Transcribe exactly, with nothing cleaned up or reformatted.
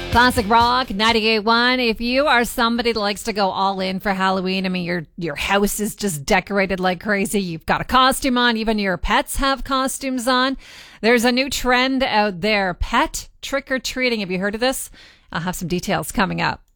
Classic Rock ninety-eight point one. If you are somebody that likes to go all in for Halloween, I mean, your your house is just decorated like crazy. You've got a costume on. Even your pets have costumes on. There's a new trend out there. Pet trick-or-treating. Have you heard of this? I'll have some details coming up.